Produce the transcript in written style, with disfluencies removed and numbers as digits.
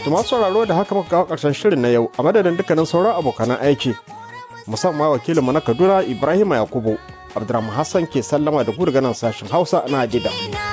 To masu sauraro da haka muka kawo ƙarshen shirin na yau a madadin dukkanin sauran abokanan aiki. Musamman wakilinmu na Kaduna Ibrahim Yakubu, Abdurrahman Hassan ke sallama da ku daga nan sashen Hausa na Adida.